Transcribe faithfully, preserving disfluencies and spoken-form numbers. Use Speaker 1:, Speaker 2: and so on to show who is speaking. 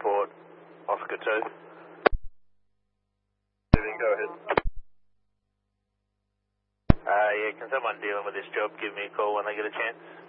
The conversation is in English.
Speaker 1: report, Oscar two.
Speaker 2: Go ahead.
Speaker 1: Uh, yeah, can someone dealing with this job give me a call when they get a chance?